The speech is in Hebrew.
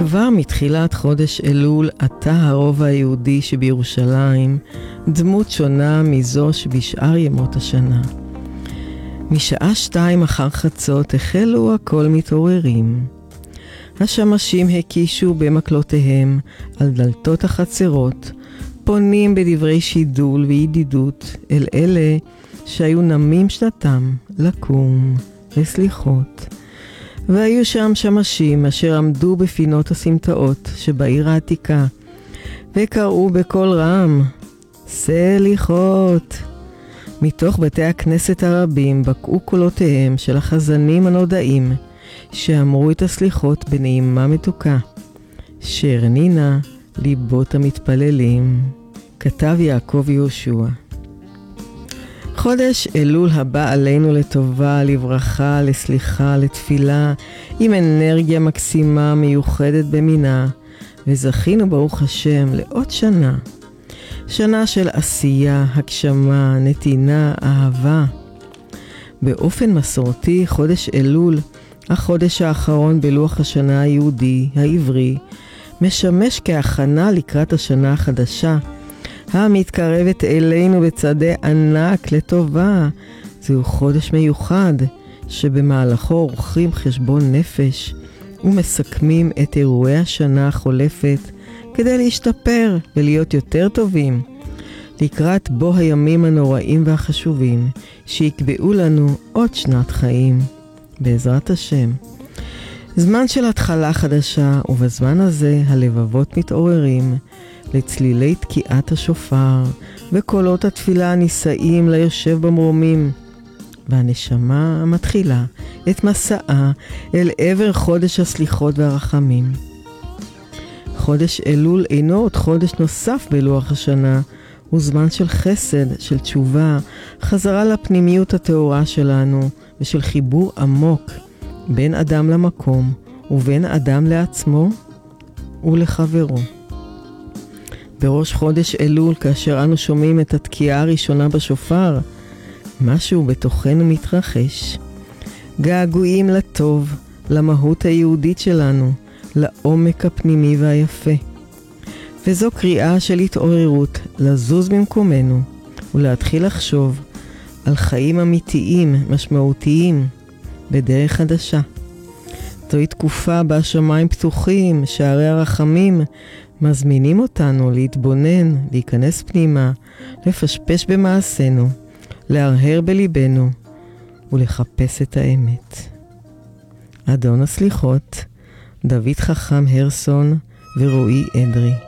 כבר מתחילת חודש אלול עתה הרובע היהודי שבירושלים דמות שונה מזו שבשאר ימות השנה. משעה 2 אחר חצות החלו הכל מתעוררים. השמשים הקישו במקלותיהם על דלתות החצרות, פונים בדברי שידול וידידות אל אלה שהיו נמים שנתם לקום לסליחות. והיו שם שמשים אשר עמדו בפינות הסמטאות שבעיר העתיקה, וקראו בקול רם, סליחות. מתוך בתי הכנסת הרבים בקעו קולותיהם של החזנים הנודעים, שאמרו את הסליחות בנעימה מתוקה. שרנינה ליבות המתפללים. כתב יעקב יהושע. חודש אלול הבא עלינו לטובה, לברכה, לסליחה, לתפילה, עם אנרגיה מקסימה מיוחדת במינה, וזכינו ברוך השם לעוד שנה. שנה של עשייה, הגשמה, נתינה, אהבה. באופן מסורתי, חודש אלול, החודש האחרון בלוח השנה היהודי, העברי, משמש כהכנה לקראת השנה החדשה, המתקרבת אלינו בצעדי ענק לטובה. זהו חודש מיוחד, שבמהלכו עורכים חשבון נפש, ומסכמים את אירועי השנה החולפת, כדי להשתפר ולהיות יותר טובים, לקראת בו הימים הנוראים והחשובים, שיקבעו לנו עוד שנת חיים, בעזרת השם. זמן של התחלה חדשה, ובזמן הזה הלבבות מתעוררים לצלילי תקיעת השופר וקולות התפילה הנישאים ליושב במרומים, והנשמה המתחילה את מסעה אל עבר חודש הסליחות והרחמים. חודש אלול אינו עוד חודש נוסף בלוח השנה, הוא זמן של חסד, של תשובה, חזרה לפנימיות התאורה שלנו ושל חיבור עמוק בין אדם למקום ובין אדם לעצמו ולחברו. בראש חודש אלול, כאשר אנו שומעים את התקיעה הראשונה בשופר, משהו בתוכנו מתרחש. געגועים לטוב, למהות היהודית שלנו, לעומק הפנימי והיפה. וזו קריאה של התעוררות, לזוז במקומנו ולהתחיל לחשוב על חיים אמיתיים, משמעותיים, בדרך חדשה. זוהי תקופה בה השמיים פתוחים, שערי הרחמים מזמינים אותנו להתבונן, להיכנס פנימה, לפשפש במעשינו, להרהר בליבנו ולחפש את האמת. אדון הסליחות, דוד חכם הרסון ורועי אדרי.